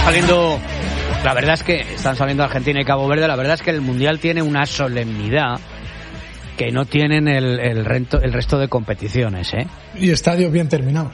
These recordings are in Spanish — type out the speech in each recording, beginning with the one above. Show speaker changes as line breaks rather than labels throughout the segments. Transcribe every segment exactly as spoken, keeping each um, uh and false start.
saliendo, la verdad es que están saliendo Argentina y Cabo Verde. La verdad es que el Mundial tiene una solemnidad que no tienen el, el, rento, el resto de competiciones, ¿eh?
Y estadios bien terminados.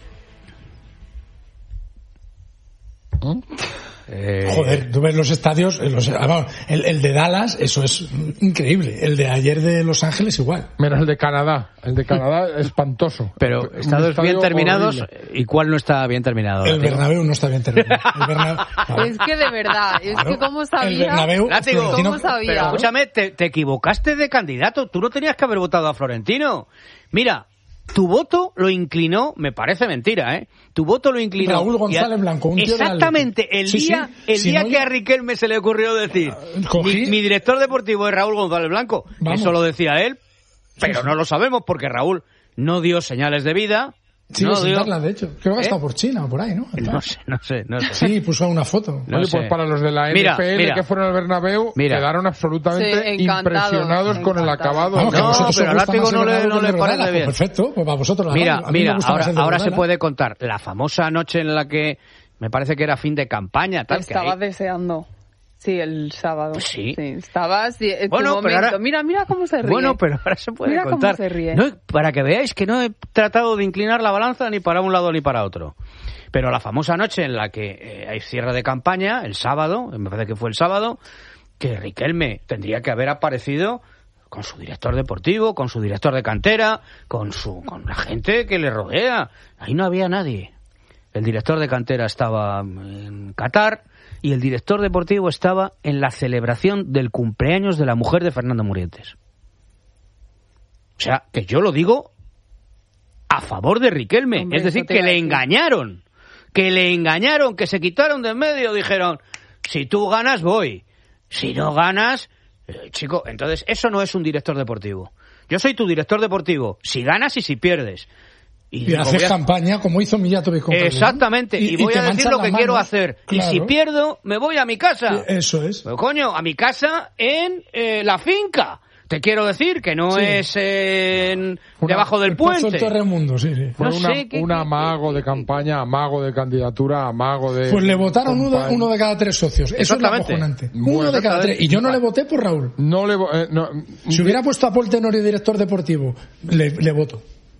¿Mm? Eh...
Joder, tú ves los estadios, los, el, el de Dallas, eso es increíble. El de ayer de Los Ángeles igual.
Menos el de Canadá. El de Canadá espantoso.
Pero estadios bien terminados, horrible. ¿Y cuál no está bien terminado?
El Bernabéu no está bien terminado. El Bernabéu,
no. Es que de verdad, es claro, que cómo sabía.
El Bernabéu,
Látigo,
¿cómo sabía?
Pero escúchame, te, te equivocaste de candidato. Tú no tenías que haber votado a Florentino. Mira, tu voto lo inclinó, me parece mentira, ¿eh? Tu voto lo inclinó.
Raúl González
a,
Blanco, un tío
exactamente, el
sí,
día,
sí,
el
si
día
no,
que a Riquelme se le ocurrió decir, mi, mi director deportivo es Raúl González Blanco. Vamos. Eso lo decía él, pero sí, sí. no lo sabemos porque Raúl no dio señales de vida.
Sí,
no
sin
dio...
darla, de hecho. Creo que ha
¿Eh?
estado por China o por ahí, ¿no?
No sé, no sé, no sé.
Sí, puso una foto.
No Oye, sé. Pues para los de la
mira,
N F L
mira,
que fueron al Bernabéu,
mira.
quedaron absolutamente
sí,
impresionados con el acabado.
Vamos,
no, pero al Látigo no le, no le parece
pues
bien.
Perfecto, pues para vosotros la
Mira,
a
mira, ahora, ahora se
Verdala.
puede contar la famosa noche en la que me parece que era fin de campaña, tal.
Estabas
que ahí...
deseando. Sí, el sábado.
Pues sí.
sí. Estabas en
bueno,
tu momento.
Ahora...
Mira, mira cómo se ríe.
Bueno, pero ahora se puede
mira
contar.
Cómo se ríe.
No, para que veáis que no he tratado de inclinar la balanza ni para un lado ni para otro. Pero la famosa noche en la que eh, hay cierre de campaña, el sábado, me parece que fue el sábado, que Riquelme tendría que haber aparecido con su director deportivo, con su director de cantera, con su con la gente que le rodea. Ahí no había nadie. El director de cantera estaba en Qatar y el director deportivo estaba en la celebración del cumpleaños de la mujer de Fernando Murientes. O sea, que yo lo digo a favor de Riquelme. Hombre, es decir, que le engañaron. Que le engañaron, que se quitaron de en medio. Dijeron, si tú ganas, voy. Si no ganas, eh, chico, entonces eso no es un director deportivo. Yo soy tu director deportivo. Si ganas y si pierdes.
Y, y haces a... campaña como hizo Mijatovic con
exactamente, y, y voy y a decir lo que manos. quiero hacer. Claro. Y si pierdo, me voy a mi casa.
Eso es.
Pero, coño, a mi casa en eh, la finca. Te quiero decir que no sí. es en... una, debajo del puente.
El Torremundo, sí, sí.
Fue
no
una,
sé, ¿qué,
un
qué,
amago
qué,
de campaña, amago de candidatura, amago de...
Pues le votaron uno, uno de cada tres socios. Eso es lo acojonante. Uno de cada tres. Y yo no le voté por Raúl.
No le eh, no,
Si hubiera puesto a Paul Tenorio director deportivo, le, le voto.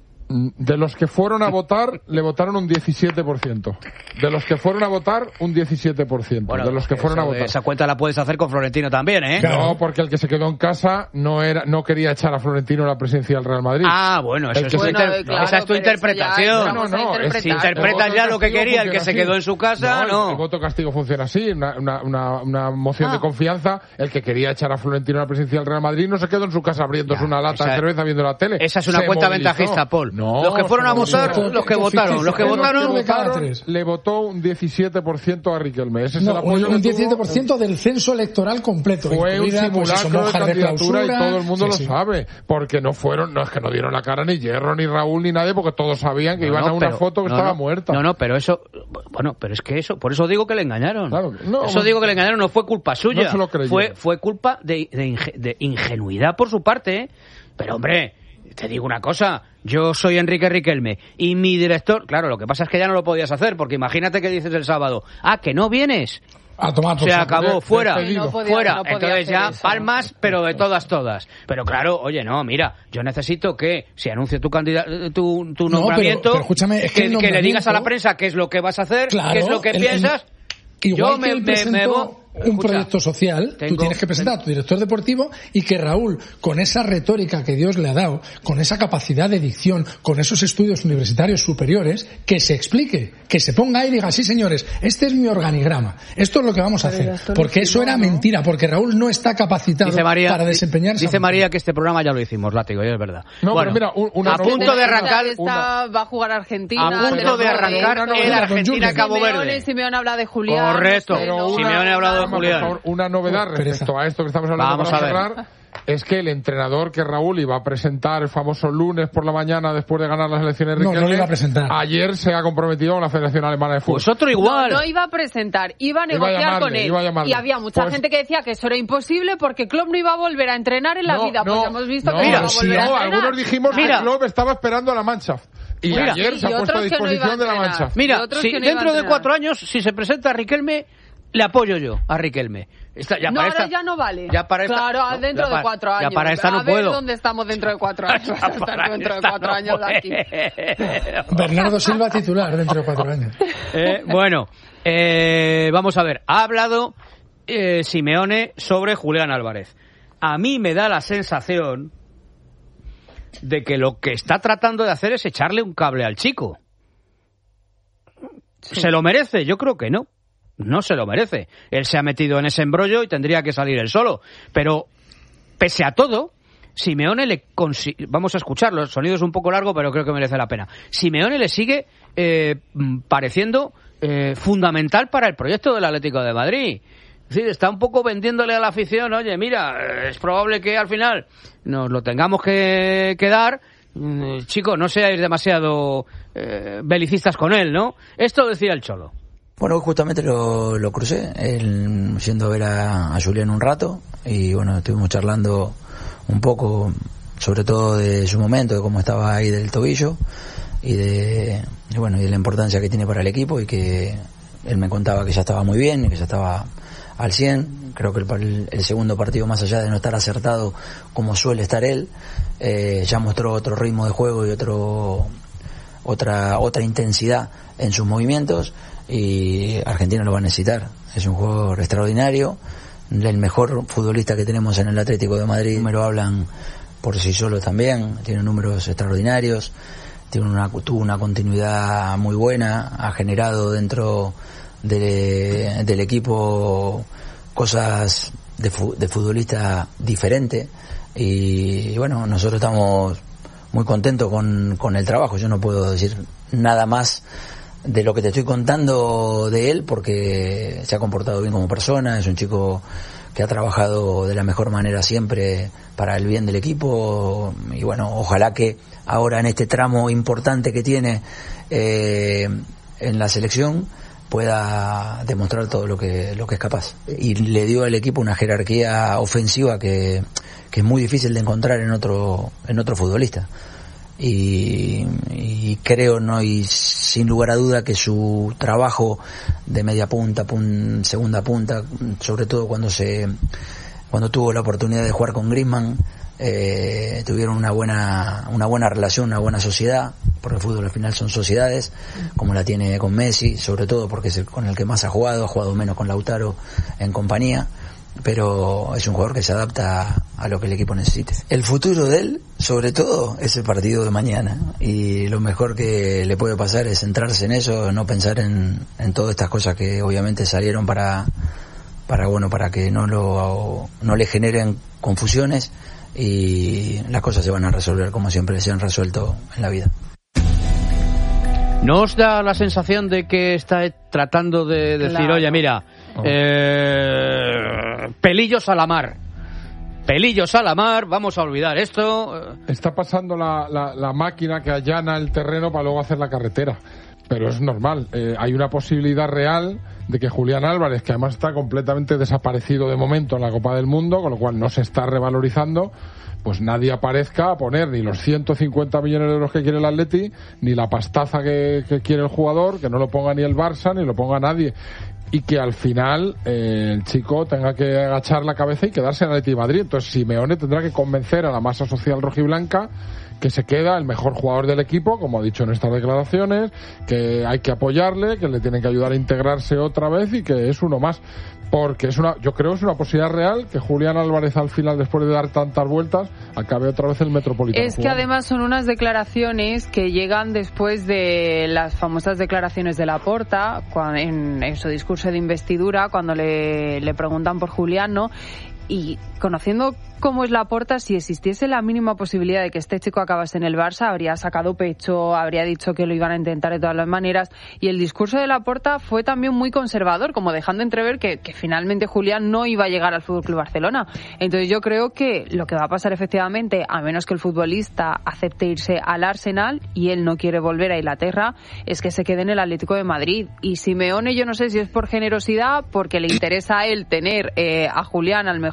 De los que fueron a votar, le votaron un diecisiete por ciento. De los que fueron a votar, un diecisiete por ciento. Bueno, de los que fueron a votar.
Esa cuenta la puedes hacer con Florentino también, ¿eh?
Claro. No, porque el que se quedó en casa no era, no quería echar a Florentino a la presidencia del Real Madrid.
Ah, bueno, eso es
bueno,
inter...
claro,
esa es tu interpretación.
No, no,
es, si interpretas ya lo que quería el que se quedó en su casa, no.
no. El, el voto castigo funciona así, una, una, una, una moción ah. de confianza. El que quería echar a Florentino a la presidencia del Real Madrid no se quedó en su casa abriéndose ya, una lata esa, de cerveza viendo la tele.
Esa es una
se
cuenta
movilizó.
ventajista, Paul.
No,
los que fueron a votar, los que votaron, los que votaron,
de cada tres. Le votó un diecisiete por ciento a Riquelme. Ese es
no,
el apoyo
un diecisiete por ciento del censo electoral completo.
Fue un simulacro pues, de candidatura de y todo el mundo sí, lo
sí.
sabe. Porque no fueron, no es que no dieron la cara ni Hierro, ni Raúl, ni nadie, porque todos sabían que no, iban no, a una pero, foto que
no,
estaba
no,
muerta.
No, no, pero eso, bueno, pero es que eso, por eso digo que le engañaron.
Claro, no,
eso digo que le engañaron, no fue culpa suya.
No se lo creyeron.
Fue, fue culpa de, de, inge, de ingenuidad por su parte, ¿eh? Pero hombre, te digo una cosa, yo soy Enrique Riquelme y mi director, claro, lo que pasa es que ya no lo podías hacer, porque imagínate que dices el sábado, ah, que no vienes,
a tomar
se acabó,
de,
fuera,
de no
podía,
fuera,
no
entonces ya
eso.
palmas, pero de todas, todas. Pero claro, oye, no, mira, yo necesito que se anuncie tu candidato, tu, tu nombramiento,
no, pero, pero escúchame, es que,
que,
nombramiento...
que le digas a la prensa qué es lo que vas a hacer,
claro,
qué es lo que
el,
piensas.
El... Igual
yo
que
me,
él
me,
presentó
me voy...
un
Escucha,
proyecto social,
tengo,
tú tienes que presentar a tu director deportivo y que Raúl, con esa retórica que Dios le ha dado, con esa capacidad de dicción, con esos estudios universitarios superiores, que se explique, que se ponga ahí y diga, sí señores, este es mi organigrama, esto es lo que vamos a hacer, porque eso era mentira, porque Raúl no está capacitado
María,
para desempeñarse.
Dice María que este programa ya lo hicimos, Látigo, y es verdad.
No,
bueno,
pero mira, una
a punto de arrancar,
está,
una,
va a jugar Argentina,
a punto de arrancar el Argentina-Cabo Verde.
Simeone habla de Julián.
Correcto,
no sé,
Simeone ha hablado de Julián.
Por favor, una novedad respecto a esto que estamos hablando
Vamos
para
a
cerrar
ver.
Es que el entrenador que Raúl iba a presentar el famoso lunes por la mañana después de ganar las elecciones
no, no lo iba a presentar.
Ayer se ha comprometido con la Federación Alemana de Fútbol.
Pues otro igual.
No, no iba a presentar, iba a negociar
iba a llamarle,
con él.
Iba a llamarle.
Y había mucha
pues,
gente que decía que eso era imposible porque Klopp no iba a volver a entrenar en la
no,
vida.
No,
pues hemos visto
no,
que
mira,
no va a volver
no,
a entrenar.
algunos dijimos
mira.
que Klopp estaba esperando a la Mannschaft. Y
Mira,
ayer se
y
ha puesto a
otros que no iba a
disposición de la
entrenar.
Mancha.
Mira,
Y otros
si
que no iban
dentro
a
de
entrenar.
cuatro años, si se presenta Riquelme, le apoyo yo a Riquelme. Esta, ya
no,
para
ahora
esta,
ya no vale.
Ya para esta,
claro,
no,
dentro
ya para,
de cuatro años.
Ya para esta no
a ver
puedo.
dónde estamos dentro de cuatro años. Vas a estar dentro de cuatro años de aquí.
Bernardo Silva titular dentro de cuatro años.
Eh, bueno, eh, vamos a ver. Ha hablado eh, Simeone sobre Julián Álvarez. A mí me da la sensación de que lo que está tratando de hacer es echarle un cable al chico.
Sí.
¿Se lo merece? Yo creo que no. No se lo merece. Él se ha metido en ese embrollo y tendría que salir él solo. Pero, pese a todo, Simeone le... Consi- Vamos a escucharlo, el sonido es un poco largo, pero creo que merece la pena. Simeone le sigue eh, pareciendo eh, fundamental para el proyecto del Atlético de Madrid. Es decir, está un poco vendiéndole a la afición, oye, mira, es probable que al final nos lo tengamos que, que dar. Mm, chicos, no seáis demasiado eh, belicistas con él, ¿no? Esto decía el Cholo.
Bueno, justamente lo, lo crucé, él yendo a ver a, a Julián un rato, y bueno, estuvimos charlando un poco, sobre todo de su momento, de cómo estaba ahí del tobillo, y de, y bueno, y de la importancia que tiene para el equipo, y que él me contaba que ya estaba muy bien, y que ya estaba al cien. Creo que el, el segundo partido, más allá de no estar acertado como suele estar él, eh, ya mostró otro ritmo de juego y otro otra otra intensidad en sus movimientos, y Argentina lo va a necesitar. Es un jugador extraordinario, el mejor futbolista que tenemos en el Atlético de Madrid. Me lo hablan por sí solo también, tiene números extraordinarios, tiene una, tuvo una continuidad muy buena, ha generado dentro de, del equipo cosas de, de futbolista diferente, y, y bueno, nosotros estamos muy contentos con, con el trabajo. Yo no puedo decir nada más de lo que te estoy contando de él, porque se ha comportado bien como persona, es un chico que ha trabajado de la mejor manera siempre para el bien del equipo, y bueno, ojalá que ahora en este tramo importante que tiene eh, en la selección pueda demostrar todo lo que lo que es capaz, y le dio al equipo una jerarquía ofensiva que, que es muy difícil de encontrar en otro en otro futbolista. Y, y creo, no y sin lugar a duda, que su trabajo de media punta, pun, segunda punta, sobre todo cuando se cuando tuvo la oportunidad de jugar con Griezmann, eh, tuvieron una buena una buena relación, una buena sociedad, porque el fútbol al final son sociedades, como la tiene con Messi, sobre todo porque es el con el que más ha jugado, ha jugado menos con Lautaro en compañía, pero es un jugador que se adapta a lo que el equipo necesite. El futuro de él, sobre todo, es el partido de mañana, y lo mejor que le puede pasar es centrarse en eso, no pensar en, en todas estas cosas que obviamente salieron para para bueno para que no lo no le generen confusiones, y las cosas se van a resolver como siempre se han resuelto en la vida.
¿No os da la sensación de que está tratando de decir,
Claro.
oye, mira,
Oh.
eh, pelillos a la mar, pelillos a la mar, vamos a olvidar esto?
Está pasando la, la, la máquina que allana el terreno para luego hacer la carretera. Pero es normal. Eh, hay una posibilidad real de que Julián Álvarez, que además está completamente desaparecido de momento en la Copa del Mundo, con lo cual no se está revalorizando, pues nadie aparezca a poner ni los ciento cincuenta millones de euros que quiere el Atleti, ni la pastaza que, que quiere el jugador, que no lo ponga ni el Barça, ni lo ponga nadie. Y que al final eh, el chico tenga que agachar la cabeza y quedarse en el Atleti de Madrid. Entonces Simeone tendrá que convencer a la masa social rojiblanca que se queda el mejor jugador del equipo, como ha dicho en estas declaraciones, que hay que apoyarle, que le tienen que ayudar a integrarse otra vez, y que es uno más. Porque es una, yo creo que es una posibilidad real que Julián Álvarez al final, después de dar tantas vueltas, acabe otra vez el Metropolitano.
Es que
jugando.
además son unas declaraciones que llegan después de las famosas declaraciones de Laporta cua- en, en su discurso de investidura, cuando le, le preguntan por Julián, ¿no? Y conociendo cómo es Laporta, si existiese la mínima posibilidad de que este chico acabase en el Barça, habría sacado pecho, habría dicho que lo iban a intentar de todas las maneras. Y el discurso de Laporta fue también muy conservador, como dejando entrever que, que finalmente Julián no iba a llegar al F C Barcelona. Entonces yo creo que lo que va a pasar efectivamente, a menos que el futbolista acepte irse al Arsenal y él no quiere volver a Inglaterra, es que se quede en el Atlético de Madrid. Y Simeone, yo no sé si es por generosidad, porque le interesa a él tener eh, a Julián al mejor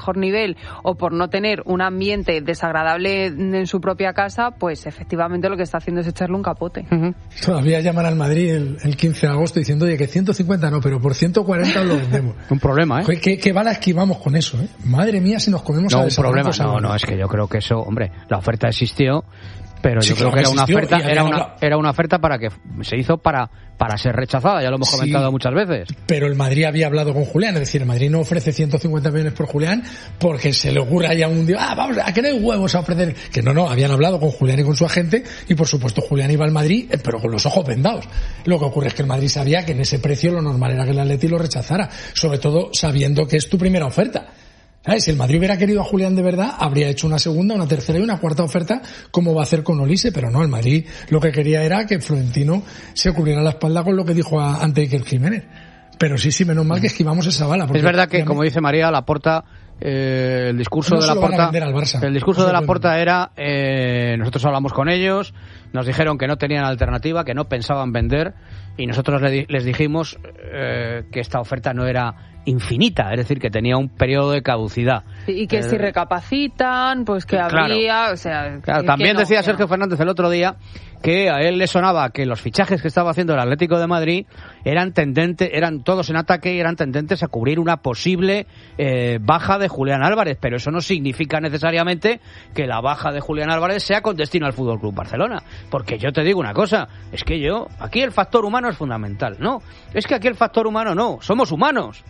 mejor nivel o por no tener un ambiente desagradable en su propia casa, pues efectivamente lo que está haciendo es echarle un capote.
Uh-huh. Todavía llaman al Madrid el, el quince de agosto diciendo, oye, que ciento cincuenta no, pero por ciento cuarenta os lo vendemos.
Un problema, ¿eh?
¿Qué, qué bala esquivamos con eso, eh? Madre mía, si nos comemos
no,
a
un problema.
a
No, no, es que yo creo que eso, hombre, la oferta existió, pero sí, yo creo claro que, que era una oferta, era una, era una oferta para que se hizo para para ser rechazada, ya lo hemos sí, comentado muchas veces.
Pero el Madrid había hablado con Julián, es decir, el Madrid no ofrece ciento cincuenta millones por Julián porque se le ocurra ya un día, ah, vamos, a que no hay huevos a ofrecer. Que no, no, habían hablado con Julián y con su agente y por supuesto Julián iba al Madrid, pero con los ojos vendados. Lo que ocurre es que el Madrid sabía que en ese precio lo normal era que el Atleti lo rechazara, sobre todo sabiendo que es tu primera oferta. ¿Sabes? Si el Madrid hubiera querido a Julián de verdad, habría hecho una segunda, una tercera y una cuarta oferta, como va a hacer con Olise, pero no, el Madrid lo que quería era que Florentino se cubriera la espalda con lo que dijo a, ante Iker Jiménez. Pero sí, sí, menos mal que esquivamos esa bala.
Es verdad que, como dice María, Laporta, eh, el discurso
no
de Laporta,
el
discurso de Laporta era, eh, nosotros hablamos con ellos, nos dijeron que no tenían alternativa, que no pensaban vender, y nosotros le, les dijimos eh, que esta oferta no era infinita, es decir, que tenía un periodo de caducidad.
Y que eh, si recapacitan, pues que
claro,
habría, o sea...
Claro,
que,
también
que no,
decía
que
Sergio
no.
Fernández el otro día que a él le sonaba que los fichajes que estaba haciendo el Atlético de Madrid eran tendentes, eran todos en ataque y eran tendentes a cubrir una posible eh, baja de Julián Álvarez, pero eso no significa necesariamente que la baja de Julián Álvarez sea con destino al Fútbol Club Barcelona, porque yo te digo una cosa, es que yo, aquí el factor humano es fundamental, no, es que aquí el factor humano no, somos humanos.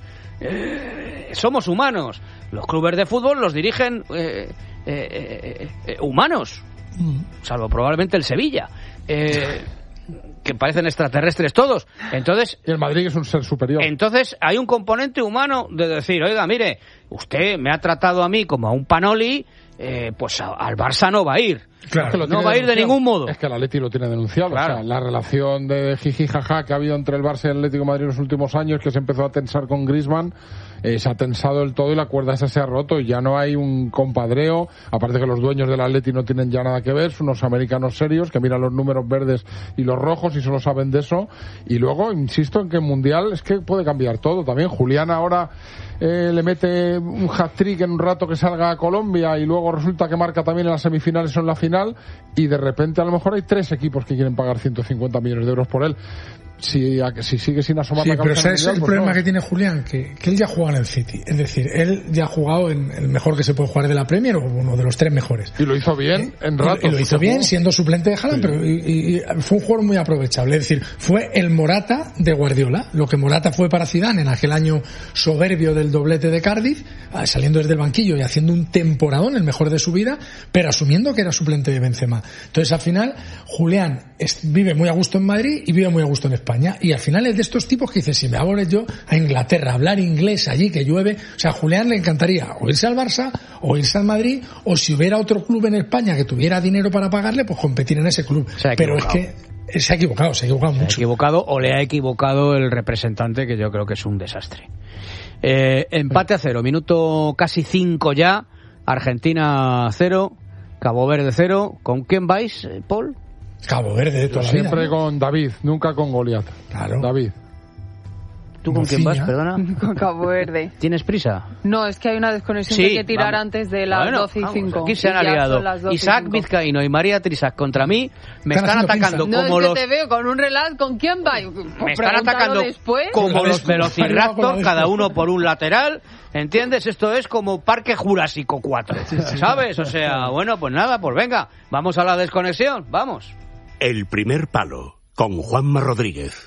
Eh, somos humanos. Los clubes de fútbol los dirigen eh, eh, eh, eh, humanos, salvo probablemente el Sevilla, eh, que parecen extraterrestres todos. Entonces,
y el Madrid es un ser superior.
Entonces hay un componente humano de decir, oiga, mire, usted me ha tratado a mí como a un panoli, eh, pues a, al Barça no va a ir.
Claro, es que lo
no va a ir de ningún modo.
Es que el Atleti lo tiene denunciado.
Claro.
O sea, la relación de jiji jaja que ha habido entre el Barça y el Atlético de Madrid en los últimos años, que se empezó a tensar con Griezmann, eh, se ha tensado del todo y la cuerda esa se ha roto y ya no hay un compadreo. Aparte que los dueños del Atleti no tienen ya nada que ver, son unos americanos serios que miran los números verdes y los rojos y solo saben de eso. Y luego, insisto en que en Mundial es que puede cambiar todo también. Julián ahora eh, le mete un hat-trick en un rato que salga a Colombia y luego resulta que marca también en las semifinales o en la final y de repente a lo mejor hay tres equipos que quieren pagar ciento cincuenta millones de euros por él. Si, si sigue sin asomar
sí,
la cabeza.
Sí, pero ¿sabes el
pues
problema
no.
que tiene Julián? Que, que él ya juega en el City. Es decir, él ya ha jugado en el mejor que se puede jugar de la Premier o uno de los tres mejores.
Y lo hizo bien
¿Eh?
en rato.
Y lo hizo bien siendo suplente de Haaland, sí. pero y, y, y fue un jugador muy aprovechable. Es decir, fue el Morata de Guardiola. Lo que Morata fue para Zidane en aquel año soberbio del doblete de Cardiff, saliendo desde el banquillo y haciendo un temporadón, el mejor de su vida, pero asumiendo que era suplente de Benzema. Entonces, al final, Julián es, vive muy a gusto en Madrid y vive muy a gusto en España. Y al final de estos tipos que dice, si me hago yo a Inglaterra, hablar inglés allí que llueve, o sea, a Julián le encantaría o irse al Barça o irse al Madrid, o si hubiera otro club en España que tuviera dinero para pagarle, pues competir en ese club. Pero es que se ha equivocado, se ha equivocado mucho.
Se ha equivocado o le ha equivocado el representante, que yo creo que es un desastre. Eh, empate a cero, minuto casi cinco ya, Argentina cero, Cabo Verde cero. ¿Con quién vais, Paul?
Cabo Verde de toda la vida.
Siempre con David, nunca con Goliat.
Claro.
David.
¿Tú con quién vas, perdona?
Con Cabo Verde.
¿Tienes prisa?
No, es que hay una desconexión
sí,
que hay que tirar
vamos.
antes de las
bueno,
doce y
vamos,
cinco.
Aquí se han aliado Isaac Vizcaíno y María Trisac contra mí. Me están, están atacando
no,
como
es que
los...
te veo con un relato. ¿Con quién va?
Me están atacando
después.
como los velociraptor, cada uno por un lateral. ¿Entiendes? Esto es como Parque Jurásico cuatro. ¿Sabes? O sea, bueno, pues nada, pues venga. Vamos a la desconexión. Vamos.
El primer palo, con Juanma Rodríguez.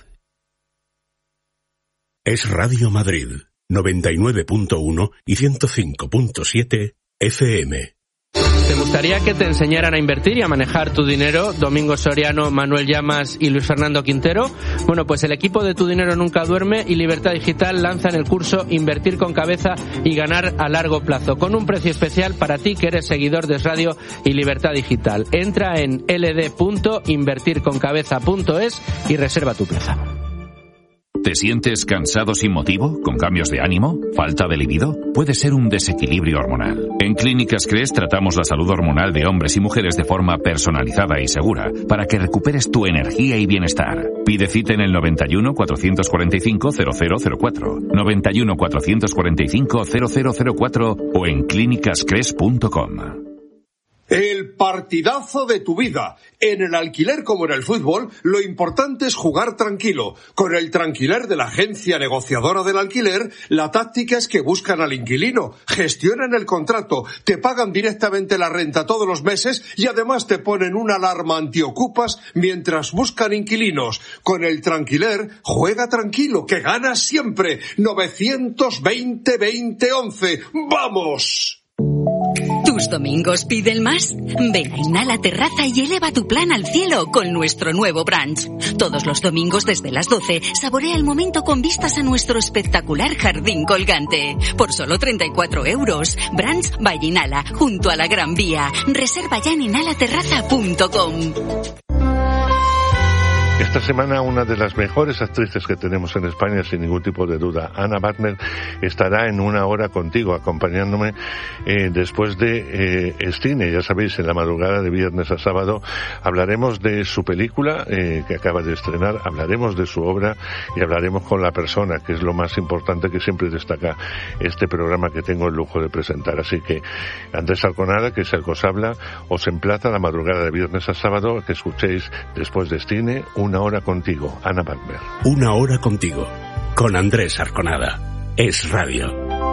Es Radio Madrid, noventa y nueve punto uno y ciento cinco punto siete F M.
¿Te gustaría que te enseñaran a invertir y a manejar tu dinero? Domingo Soriano, Manuel Llamas y Luis Fernando Quintero. Bueno, pues el equipo de Tu Dinero Nunca Duerme y Libertad Digital lanzan el curso Invertir con Cabeza y Ganar a Largo Plazo, con un precio especial para ti que eres seguidor de Radio y Libertad Digital. Entra en l d punto invertir con cabeza punto es y reserva tu plaza.
¿Te sientes cansado sin motivo? ¿Con cambios de ánimo? ¿Falta de libido? Puede ser un desequilibrio hormonal. En Clínicas Cres tratamos la salud hormonal de hombres y mujeres de forma personalizada y segura para que recuperes tu energía y bienestar. Pide cita en el noventa y uno, cuatrocientos cuarenta y cinco, cero cero cero cuatro, noventa y uno, cuatrocientos cuarenta y cinco, cero cero cero cuatro o en clínicas cres punto com.
El partidazo de tu vida. En el alquiler como en el fútbol, lo importante es jugar tranquilo. Con el Tranquiler de la agencia negociadora del alquiler, la táctica es que buscan al inquilino, gestionan el contrato, te pagan directamente la renta todos los meses y además te ponen una alarma antiocupas mientras buscan inquilinos. Con el Tranquiler, juega tranquilo, que ganas siempre. novecientos veinte, veinte, once. ¡Vamos!
¿Tus domingos piden más? Ven a Inhala Terraza y eleva tu plan al cielo con nuestro nuevo brunch. Todos los domingos desde las doce, saborea el momento con vistas a nuestro espectacular jardín colgante. Por solo treinta y cuatro euros. Brunch by Inhala, junto a la Gran Vía. Reserva ya en inhala terraza punto com.
Esta semana una de las mejores actrices que tenemos en España, sin ningún tipo de duda, Anna Butner, estará en Una Hora Contigo, acompañándome eh, después de eh, Cine. Ya sabéis, en la madrugada de viernes a sábado hablaremos de su película eh, que acaba de estrenar, hablaremos de su obra y hablaremos con la persona, que es lo más importante que siempre destaca este programa que tengo el lujo de presentar. Así que Andrés Arconada, que es el que os habla, os emplaza la madrugada de viernes a sábado que escuchéis después de Cine Una Hora Contigo, Anna Butner.
Una Hora Contigo, con Andrés Arconada. Es Radio.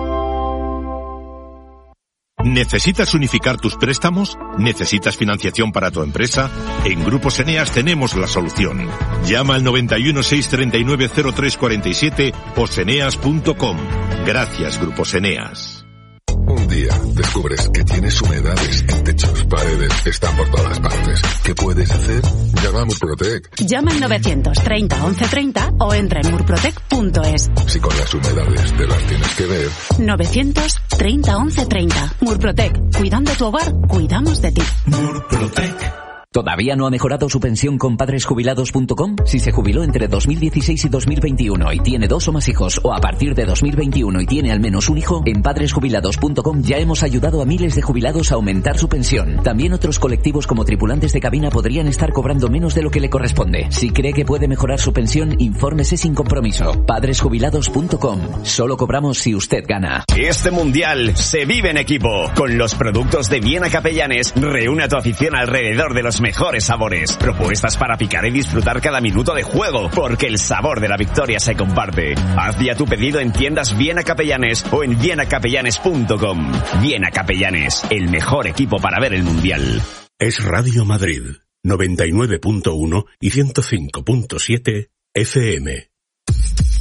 ¿Necesitas unificar tus préstamos? ¿Necesitas financiación para tu empresa? En Grupos Eneas tenemos la solución. Llama al noventa y uno, seiscientos treinta y nueve, cero tres cuarenta y siete o seneas punto com. Gracias, Grupos Eneas.
Un día descubres que tienes humedades en techos, paredes, están por todas partes. ¿Qué puedes hacer? Llama a Murprotec.
Llama al novecientos treinta, once treinta o entra en murprotec punto es.
Si con las humedades te las tienes que ver.
novecientos treinta, once treinta. Murprotec. Cuidando tu hogar, cuidamos de ti.
Murprotec.
¿Todavía no ha mejorado su pensión con padres jubilados punto com? Si se jubiló entre dos mil dieciséis y dos mil veintiuno y tiene dos o más hijos, o a partir de dos mil veintiuno y tiene al menos un hijo, en padres jubilados punto com ya hemos ayudado a miles de jubilados a aumentar su pensión. También otros colectivos como tripulantes de cabina podrían estar cobrando menos de lo que le corresponde. Si cree que puede mejorar su pensión, infórmese sin compromiso. padres jubilados punto com. Solo cobramos si usted gana.
Este mundial se vive en equipo. Con los productos de Viena Capellanes, reúne a tu afición alrededor de los mejores sabores, propuestas para picar y disfrutar cada minuto de juego, porque el sabor de la victoria se comparte. Haz ya tu pedido en tiendas Viena Capellanes o en viena capellanes punto com. Viena Capellanes, el mejor equipo para ver el mundial.
Es Radio Madrid, noventa y nueve punto uno y ciento cinco punto siete F M.